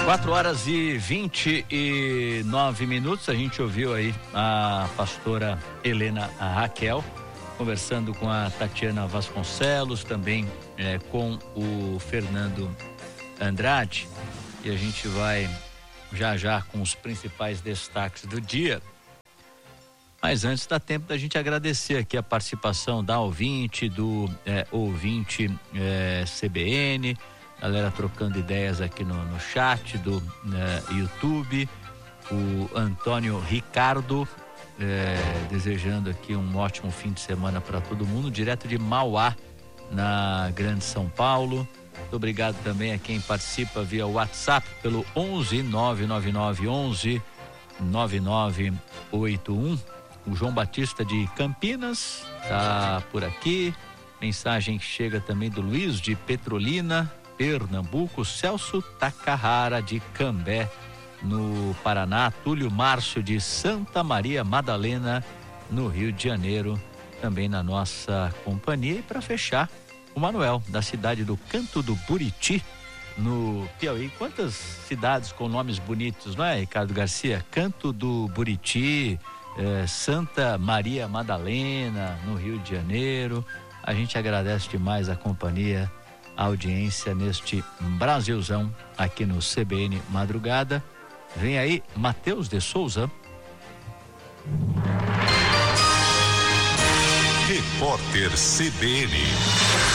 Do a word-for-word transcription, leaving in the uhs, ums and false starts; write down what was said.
quatro horas e vinte e nove minutos, a gente ouviu aí a pastora Helena Raquel conversando com a Tatiana Vasconcelos, também é, com o Fernando Andrade, e a gente vai já já com os principais destaques do dia. Mas antes dá tempo da gente agradecer aqui a participação da ouvinte, do é, ouvinte é, C B N, galera trocando ideias aqui no, no chat do né, YouTube, o Antônio Ricardo é, desejando aqui um ótimo fim de semana para todo mundo, direto de Mauá, na Grande São Paulo. Muito obrigado também a quem participa via WhatsApp pelo onze nove nove nove onze nove nove oito um. O João Batista de Campinas tá por aqui. Mensagem que chega também do Luiz de Petrolina, Pernambuco, Celso Takahara de Cambé, no Paraná, Túlio Márcio de Santa Maria Madalena, no Rio de Janeiro, também na nossa companhia. E para fechar, o Manuel, da cidade do Canto do Buriti, no Piauí. Quantas cidades com nomes bonitos, não é, Ricardo Garcia? Canto do Buriti, eh, Santa Maria Madalena, no Rio de Janeiro. A gente agradece demais a companhia, a audiência neste Brasilzão aqui no C B N Madrugada. Vem aí Matheus de Souza. Repórter C B N.